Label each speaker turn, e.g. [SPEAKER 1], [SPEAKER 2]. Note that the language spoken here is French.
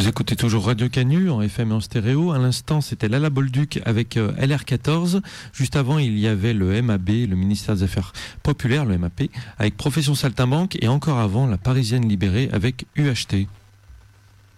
[SPEAKER 1] Vous écoutez toujours Radio Canu en FM et en stéréo. À l'instant, c'était Lala Bolduc avec LR14. Juste avant, il y avait le MAB, le ministère des Affaires Populaires, le MAP, avec Profession Saltimbanque. Et encore avant, la Parisienne Libérée avec UHT.